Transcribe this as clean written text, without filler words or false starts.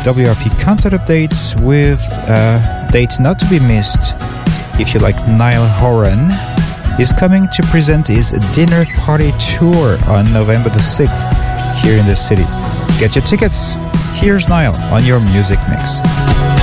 WRP concert updates with a date not to be missed. If you like, Niall Horan is coming to present his dinner party tour on November the 6th here in the city. Get your tickets. Here's Niall on your music mix.